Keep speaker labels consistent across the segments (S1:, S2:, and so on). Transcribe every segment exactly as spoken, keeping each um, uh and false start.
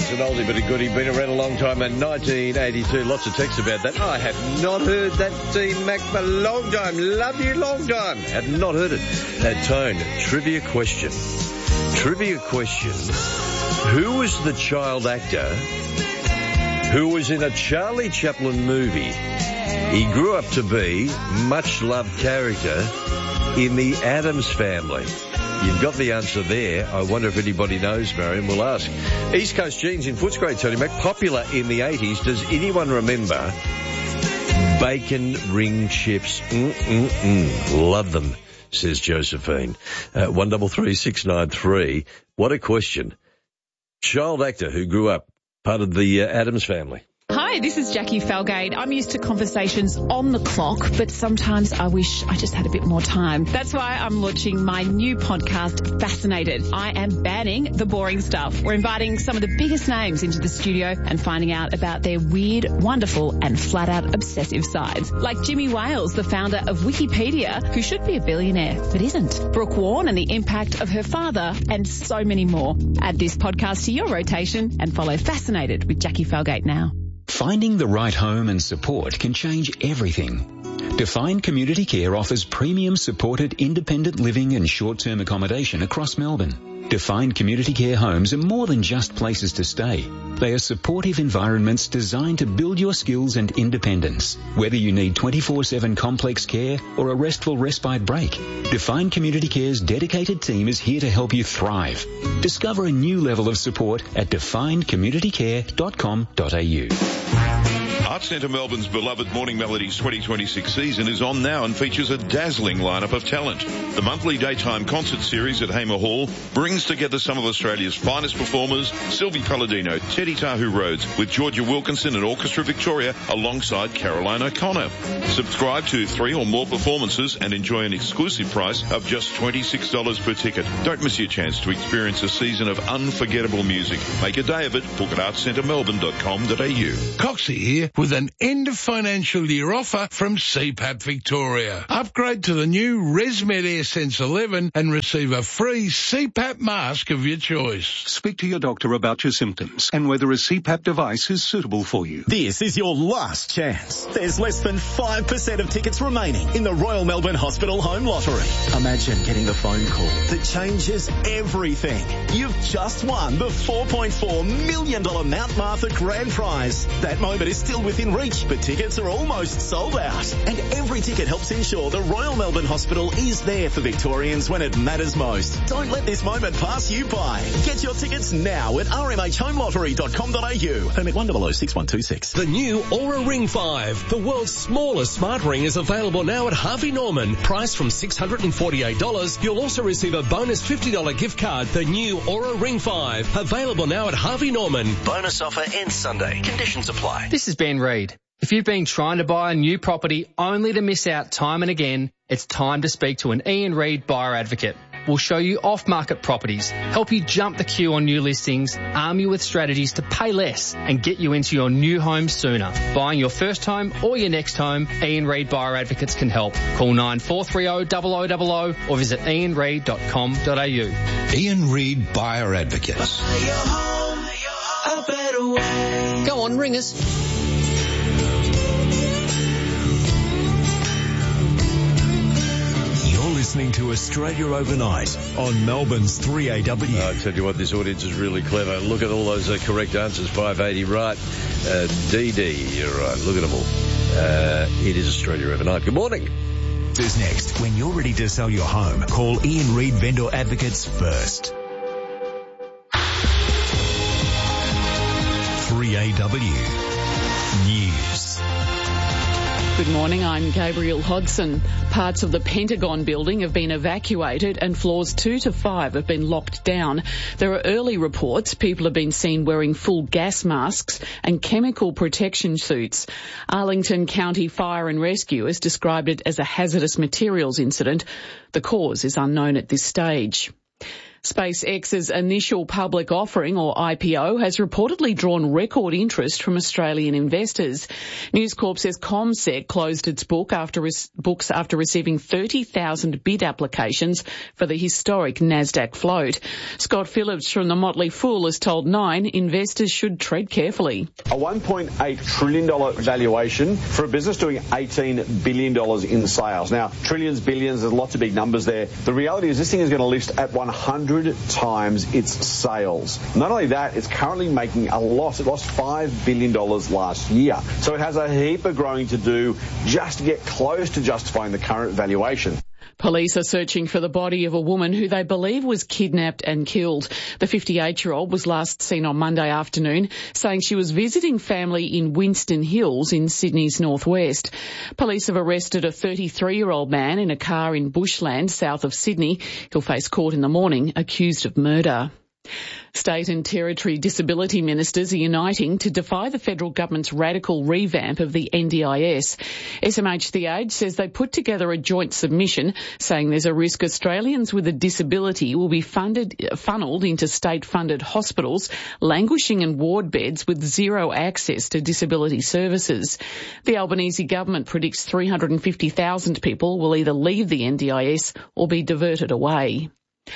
S1: It's an oldie but a goodie. Been around a long time. In nineteen eighty-two, lots of texts about that. I have not heard that Team Mac for a long time. Love you, long time. Have not heard it. That tone. Trivia question. Trivia question. Who was the child actor who was in a Charlie Chaplin movie? He grew up to be much-loved character in the Addams Family. You've got the answer there. I wonder if anybody knows, Marion. We'll ask. East Coast Jeans in Footscray, Tony Mac, popular in the eighties. Does anyone remember bacon ring chips? Mm-mm-mm. Love them, says Josephine. Uh, one double three six nine three. What a question. Child actor who grew up part of the uh, Addams Family.
S2: Hi, this is Jackie Falgate. I'm used to conversations on the clock, but sometimes I wish I just had a bit more time. That's why I'm launching my new podcast, Fascinated. I am banning the boring stuff. We're inviting some of the biggest names into the studio and finding out about their weird, wonderful and flat-out obsessive sides. Like Jimmy Wales, the founder of Wikipedia, who should be a billionaire but isn't. Brooke Warren and the impact of her father, and so many more. Add this podcast to your rotation and follow Fascinated with Jackie Falgate now.
S3: Finding the right home and support can change everything. Define Community Care offers premium supported independent living and short-term accommodation across Melbourne. Define Community Care homes are more than just places to stay. They are supportive environments designed to build your skills and independence. Whether you need twenty-four seven complex care or a restful respite break, Define Community Care's dedicated team is here to help you thrive. Discover a new level of support at defined community care dot com dot a u.
S4: Arts Centre Melbourne's beloved Morning Melodies twenty twenty-six season is on now and features a dazzling lineup of talent. The monthly daytime concert series at Hamer Hall brings together some of Australia's finest performers, Sylvie Palladino, Teddy Tahu Rhodes, with Georgia Wilkinson and Orchestra Victoria alongside Caroline O'Connor. Subscribe to three or more performances and enjoy an exclusive price of just twenty-six dollars per ticket. Don't miss your chance to experience a season of unforgettable music. Make a day of it. Book at arts centre melbourne dot com dot a u.
S5: Coxie here with an end of financial year offer from C PAP Victoria. Upgrade to the new ResMed AirSense eleven and receive a free C PAP mask of your choice.
S6: Speak to your doctor about your symptoms and whether a C PAP device is suitable for you.
S7: This is your last chance. There's less than five percent of tickets remaining in the Royal Melbourne Hospital Home Lottery. Imagine getting the phone call that changes everything. You've just won the four point four million dollars Mount Martha Grand Prize. That moment is still within reach, but tickets are almost sold out. And every ticket helps ensure the Royal Melbourne Hospital is there for Victorians when it matters most. Don't let this moment pass you by. Get your tickets now at r m h home lottery dot com dot a u. Permit one zero zero six one two six.
S8: The new Aura Ring five, the world's smallest smart ring, is available now at Harvey Norman. Priced from six hundred forty-eight dollars. You'll also receive a bonus fifty dollars gift card. The new Aura Ring five, available now at Harvey Norman.
S9: Bonus offer ends Sunday. Conditions apply.
S10: This is Ben Reid. If you've been trying to buy a new property only to miss out time and again, it's time to speak to an Ian Reid buyer advocate. We'll show you off-market properties, help you jump the queue on new listings, arm you with strategies to pay less and get you into your new home sooner. Buying your first home or your next home, Ian Reid Buyer Advocates can help. Call nine four three zero zero zero zero zero or visit ian reid dot com dot a u.
S11: Ian Reid Buyer Advocates.
S12: Buy your home a better way.
S10: Go on, ring us.
S9: Listening to Australia Overnight on Melbourne's three A W.
S1: I tell you what, this audience is really clever. Look at all those uh, correct answers. five eighty right. Uh, D D, you're right. Look at them all. Uh, it is Australia Overnight. Good morning.
S9: Is next. When you're ready to sell your home, call Ian Reid Vendor Advocates first. three A W News.
S13: Good morning, I'm Gabrielle Hodson. Parts of the Pentagon building have been evacuated and floors two to five have been locked down. There are early reports people have been seen wearing full gas masks and chemical protection suits. Arlington County Fire and Rescue has described it as a hazardous materials incident. The cause is unknown at this stage. SpaceX's initial public offering, or I P O, has reportedly drawn record interest from Australian investors. News Corp says CommSec closed its book after re- books after receiving thirty thousand bid applications for the historic Nasdaq float. Scott Phillips from the Motley Fool has told Nine investors should tread carefully.
S14: A one point eight trillion dollars valuation for a business doing eighteen billion dollars in sales. Now, trillions, billions, there's lots of big numbers there. The reality is this thing is going to list at one hundred times its sales. Not only that, it's currently making a loss. It lost five billion dollars last year. So it has a heap of growing to do just to get close to justifying the current valuation.
S13: Police are searching for the body of a woman who they believe was kidnapped and killed. The fifty-eight-year-old was last seen on Monday afternoon, saying she was visiting family in Winston Hills in Sydney's northwest. Police have arrested a thirty-three-year-old man in a car in Bushland, south of Sydney. He'll face court in the morning, accused of murder. State and Territory disability ministers are uniting to defy the federal government's radical revamp of the N D I S. S M H The Age says they put together a joint submission saying there's a risk Australians with a disability will be funded, funneled into state-funded hospitals, languishing in ward beds with zero access to disability services. The Albanese government predicts three hundred fifty thousand people will either leave the N D I S or be diverted away.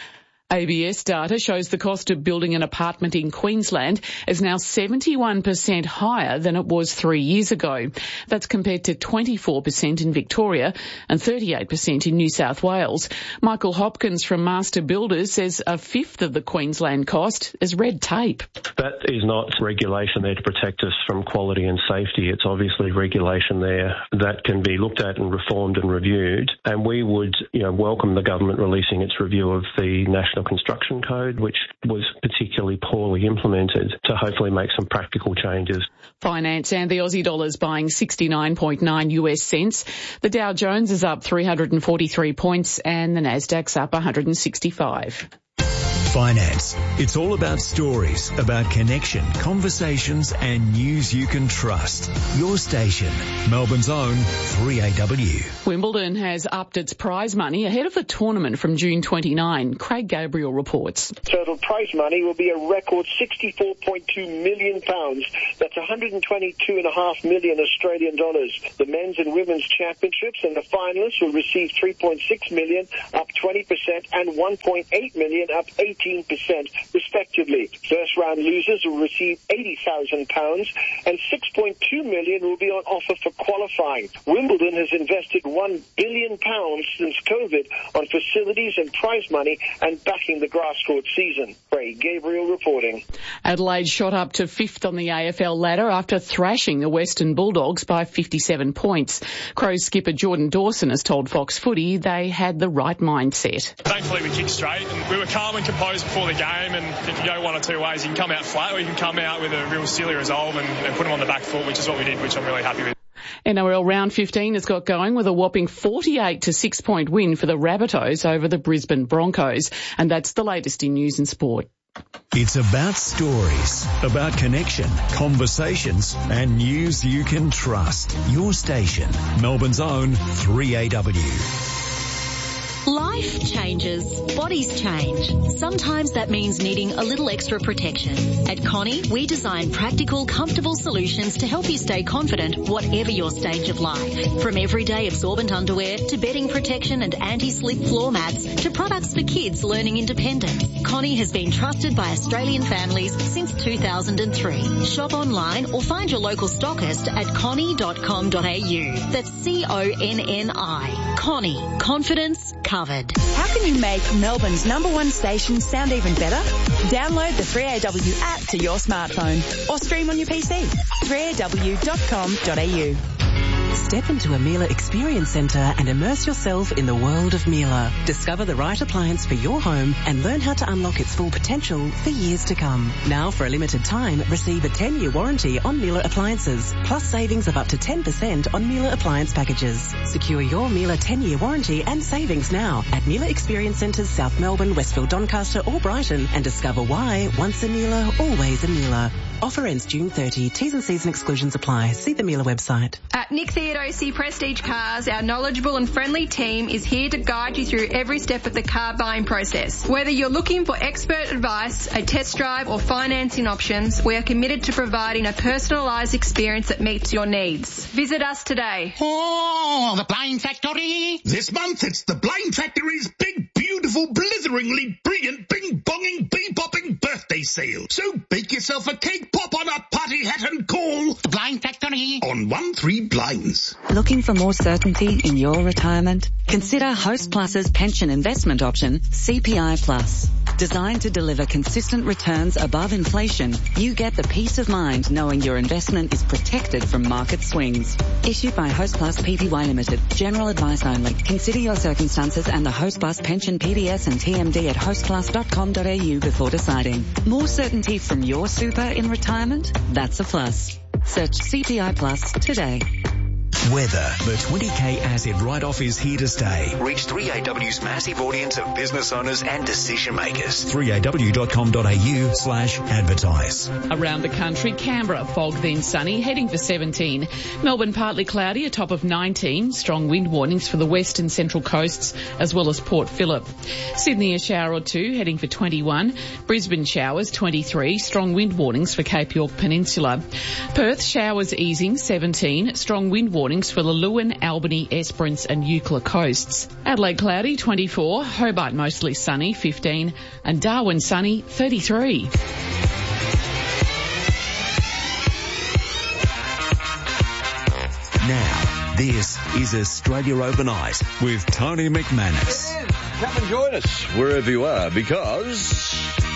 S13: A B S data shows the cost of building an apartment in Queensland is now seventy-one percent higher than it was three years ago. That's compared to twenty-four percent in Victoria and thirty-eight percent in New South Wales. Michael Hopkins from Master Builders says a fifth of the Queensland cost is red tape.
S15: That is not regulation there to protect us from quality and safety. It's obviously regulation there that can be looked at and reformed and reviewed. And we would, you know, welcome the government releasing its review of the National Construction Code, which was particularly poorly implemented, to hopefully make some practical changes.
S13: Finance and the Aussie dollar's buying sixty-nine point nine U S cents. The Dow Jones is up three hundred forty-three points and the Nasdaq's up one hundred sixty-five.
S9: Finance. It's all about stories, about connection, conversations and news you can trust. Your station, Melbourne's own three A W.
S13: Wimbledon has upped its prize money ahead of the tournament from June twenty-ninth. Craig Gabriel reports.
S16: Total prize money will be a record sixty-four point two million pounds. That's one hundred twenty-two point five million Australian dollars. The men's and women's championships and the finalists will receive three point six million, up twenty percent, and one point eight million, up eighteen percent, respectively. First round losers will receive eighty thousand pounds, and six point two million will be on offer for qualifying. Wimbledon has invested one billion pounds since COVID on facilities and prize money and backing the grass court season. Craig Gabriel reporting.
S13: Adelaide shot up to fifth on the A F L ladder after thrashing the Western Bulldogs by fifty-seven points. Crows skipper Jordan Dawson has told Fox Footy they had the right mindset.
S17: Thankfully we kicked straight and we were calm and composed before the game, and it can go one or two ways. You can come out flat or you can come out with a real silly resolve and, and put them on the back foot, which is what we did, which I'm really happy with.
S13: N R L round fifteen has got going with a whopping forty-eight to six point win for the Rabbitohs over the Brisbane Broncos. And that's the latest in news and sport.
S9: It's about stories, about connection, conversations and news you can trust. Your station, Melbourne's own three A W.
S18: Life changes, bodies change. Sometimes that means needing a little extra protection. At Connie, we design practical, comfortable solutions to help you stay confident whatever your stage of life. From everyday absorbent underwear to bedding protection and anti-slip floor mats to products for kids learning independence. Connie has been trusted by Australian families since two thousand three. Shop online or find your local stockist at connie dot com dot a u. That's C O N N I. Connie. Confidence covered.
S19: How can you make Melbourne's number one station sound even better? Download the three A W app to your smartphone or stream on your P C. three A W dot com dot a u.
S20: Step into a Miele Experience Centre and immerse yourself in the world of Miele. Discover the right appliance for your home and learn how to unlock its full potential for years to come. Now, for a limited time, receive a ten-year warranty on Miele appliances, plus savings of up to ten percent on Miele appliance packages. Secure your Miele ten-year warranty and savings now at Miele Experience Centres South Melbourne, Westfield, Doncaster or Brighton, and discover why once a Miele, always a Miele. Offer ends June thirtieth. T's and C's and exclusions apply. See the Miele website.
S21: At Nick Theodosi Prestige Cars, our knowledgeable and friendly team is here to guide you through every step of the car buying process. Whether you're looking for expert advice, a test drive or financing options, we are committed to providing a personalised experience that meets your needs. Visit us today.
S22: Oh, the Blind Factory! This month it's the Blind Factory's big, beautiful, blitheringly brilliant, bing-bonging, bee-bopping birthday sale. So bake yourself a cake pop on a party hat and call the Blind Factory on one three blinds.
S23: Looking for more certainty in your retirement? Consider Host Plus's pension investment option, C P I Plus. Designed to deliver consistent returns above inflation, you get the peace of mind knowing your investment is protected from market swings. Issued by Host Plus Pty Limited. General advice only. Consider your circumstances and the Host Plus pension P D S and T M D at host plus dot com dot a u before deciding. More certainty from your super in retirement? That's a plus. Search C P I Plus today.
S9: Weather. The twenty K acid write-off is here to stay.
S24: Reach three A W's massive audience of business owners and decision makers.
S9: three A W dot com dot a u slash advertise.
S13: Around the country, Canberra, fog then sunny, heading for seventeen. Melbourne, partly cloudy, a top of nineteen. Strong wind warnings for the west and central coasts, as well as Port Phillip. Sydney, a shower or two, heading for twenty-one. Brisbane, showers, twenty-three. Strong wind warnings for Cape York Peninsula. Perth, showers easing, seventeen. Strong wind warnings for the Lewin, Albany, Esperance and Eucla coasts. Adelaide, cloudy, twenty-four. Hobart, mostly sunny, fifteen. And Darwin, sunny, thirty-three.
S9: Now, this is Australia Overnight with Tony McManus.
S1: Come and join us wherever you are, because